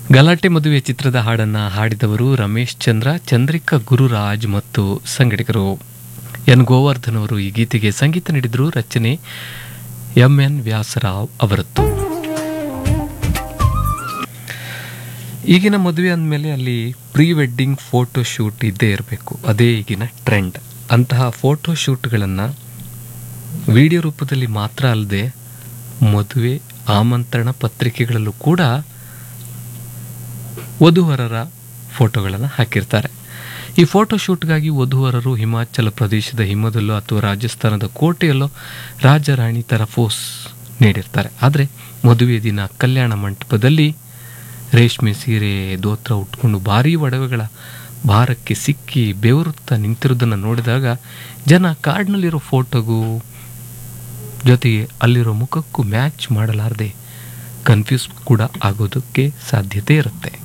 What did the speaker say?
ಗಲಾಟೆ ಮದುವೆ ಚಿತ್ರದ ಹಾಡನ್ನು ಹಾಡಿದವರು ರಮೇಶ್ ಚಂದ್ರ, ಚಂದ್ರಿಕಾ ಗುರುರಾಜ್ ಮತ್ತು ಸಂಗಡಿಗರು. ಎನ್ ಗೋವರ್ಧನ್ ಅವರು ಈ ಗೀತೆಗೆ ಸಂಗೀತ ನೀಡಿದರು. ರಚನೆ ಎಂ.ಎನ್. ವ್ಯಾಸರಾವ್ ಅವರದ್ದು. ಈಗಿನ ಮದುವೆ ಅಂದಮೇಲೆ ಅಲ್ಲಿ ಪ್ರೀ ವೆಡ್ಡಿಂಗ್ ಫೋಟೋ ಶೂಟ್ ಇದ್ದೇ ಇರಬೇಕು. ಅದೇ ಈಗಿನ ಟ್ರೆಂಡ್. ಅಂತಹ ಫೋಟೋ ಶೂಟ್ಗಳನ್ನು ವಿಡಿಯೋ ರೂಪದಲ್ಲಿ ಮಾತ್ರ ಅಲ್ಲದೆ ಮದುವೆ ಆಮಂತ್ರಣ ಪತ್ರಿಕೆಗಳಲ್ಲೂ ಕೂಡ ವಧುವರರ ಫೋಟೋಗಳನ್ನು ಹಾಕಿರ್ತಾರೆ. ಈ ಫೋಟೋ ಶೂಟ್ಗಾಗಿ ವಧುವರರು ಹಿಮಾಚಲ ಪ್ರದೇಶದ ಹಿಮದಲ್ಲೋ ಅಥವಾ ರಾಜಸ್ಥಾನದ ಕೋಟೆಯಲ್ಲೋ ರಾಜರಾಣಿ ಥರ ಫೋಸ್ ನೀಡಿರ್ತಾರೆ. ಆದರೆ ಮದುವೆ ದಿನ ಕಲ್ಯಾಣ ಮಂಟಪದಲ್ಲಿ ರೇಷ್ಮೆ ಸೀರೆ ದೋತ್ರ ಉಟ್ಕೊಂಡು ಭಾರೀ ಒಡವೆಗಳ ಭಾರಕ್ಕೆ ಸಿಕ್ಕಿ ಬೆವರುತ್ತಾ ನಿಂತಿರೋದನ್ನು ನೋಡಿದಾಗ ಜನ ಕಾರ್ಡ್ನಲ್ಲಿರೋ ಫೋಟೋಗೂ ಜೊತೆಗೆ ಅಲ್ಲಿರೋ ಮುಖಕ್ಕೂ ಮ್ಯಾಚ್ ಮಾಡಲಾರದೆ ಕನ್ಫ್ಯೂಸ್ ಕೂಡ ಆಗೋದಕ್ಕೆ ಸಾಧ್ಯತೆ ಇರುತ್ತೆ.